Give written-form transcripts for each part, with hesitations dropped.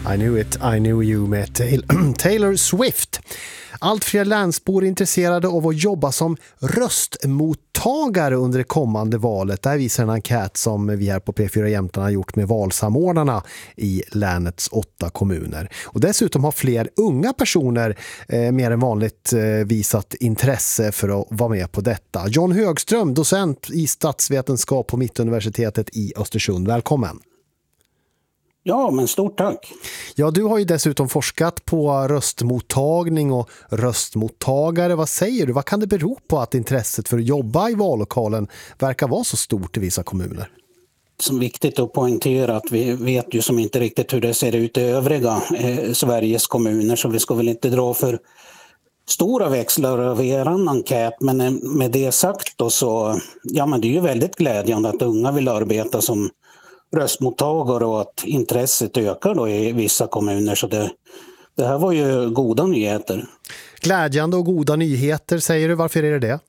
I knew it, I knew you med Taylor Swift. Allt fler länsbor är intresserade av att jobba som röstmottagare under det kommande valet. Det här visar en enkät som vi här på P4 Jämtland har gjort med valsamordnarna i länets 8 kommuner. Och dessutom har fler unga personer mer än vanligt visat intresse för att vara med på detta. John Högström, docent i statsvetenskap på Mittuniversitetet i Östersund. Välkommen! Ja, men stort tack. Ja, du har ju dessutom forskat på röstmottagning och röstmottagare. Vad säger du? Vad kan det bero på att intresset för att jobba i vallokalen verkar vara så stort i vissa kommuner? Som viktigt att poängtera att vi vet ju som inte riktigt hur det ser ut i övriga Sveriges kommuner, så vi ska väl inte dra för stora växlar över eran enkät. Men med det sagt då så, ja men det är ju väldigt glädjande att unga vill arbeta som röstmottagare och att intresset ökar då i vissa kommuner, så det här var ju goda nyheter. Glädjande och goda nyheter, säger du. Varför är det?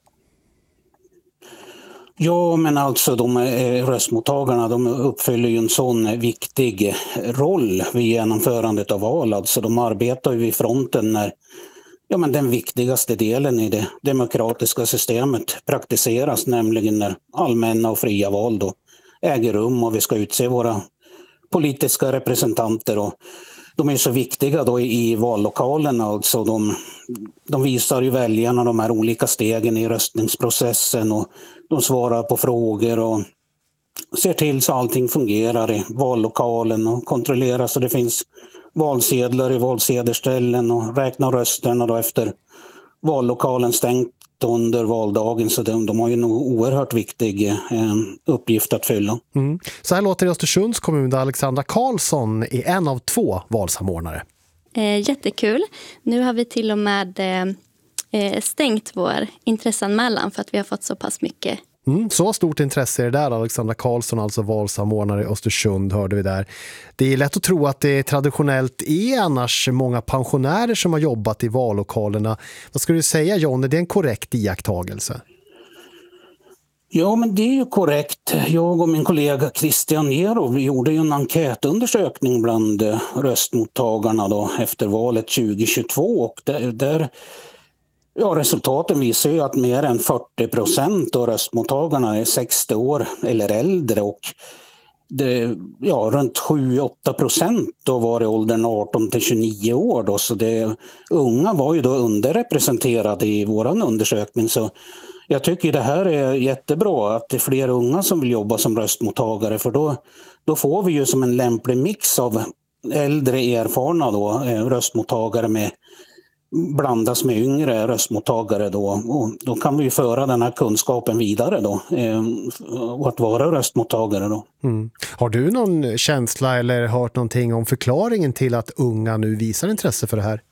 Ja, men alltså de röstmottagarna, de uppfyller ju en sån viktig roll vid genomförandet av val. Alltså de arbetar ju vid fronten när den viktigaste delen i det demokratiska systemet praktiseras, nämligen när allmänna och fria val då äger rum och vi ska utse våra politiska representanter, och de är så viktiga då i vallokalen. Alltså de visar ju väljarna de här olika stegen i röstningsprocessen, och de svarar på frågor och ser till så allting fungerar i vallokalen och kontrollerar så det finns valsedlar i valsedelställen och räknar rösterna då efter vallokalen stängt under valdagen, så de har ju en oerhört viktig uppgift att fylla. Mm. Så här låter det i Östersunds kommun där Alexandra Karlsson är en av 2 valsamordnare. Jättekul. Nu har vi till och med stängt vår intresseanmälan för att vi har fått så pass mycket. Så stort intresse är det där. Alexandra Karlsson, alltså valsamordnare i Östersund, hörde vi där. Det är lätt att tro att det traditionellt är annars många pensionärer som har jobbat i vallokalerna. Vad skulle du säga, John? Är det en korrekt iakttagelse? Ja, men det är ju korrekt. Jag och min kollega Christian Jerov gjorde ju en enkätundersökning bland röstmottagarna då efter valet 2022, och där resultaten visar ju att mer än 40% av röstmottagarna är 60 år eller äldre, och runt 7-8% då var i åldern 18 till 29 år då, så unga var ju då underrepresenterade i våran undersökning. Så jag tycker det här är jättebra att det är fler unga som vill jobba som röstmottagare, för då får vi ju som en lämplig mix av äldre erfarna då röstmottagare med blandas med yngre röstmottagare då, och då kan vi ju föra den här kunskapen vidare då och att vara röstmottagare då. Har du någon känsla eller hört någonting om förklaringen till att unga nu visar intresse för det här?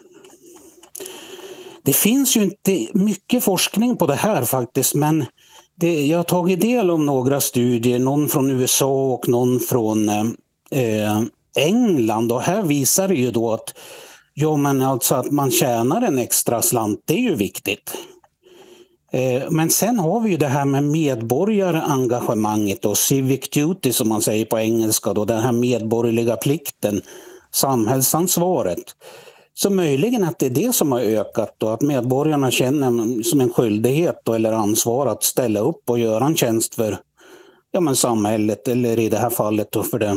Det finns ju inte mycket forskning på det här faktiskt, men jag har tagit del av några studier, någon från USA och någon från England, och här visar det ju då att att man tjänar en extra slant, det är ju viktigt. Men sen har vi ju det här med medborgarengagemanget och civic duty som man säger på engelska då, den här medborgerliga plikten, samhällsansvaret. Så möjligen att det är det som har ökat då, att medborgarna känner som en skyldighet då, eller ansvar att ställa upp och göra en tjänst för samhället, eller i det här fallet då för